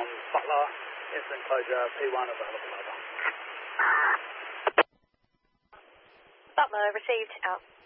from Butler, incident closure P1 available, over. Butler received, out.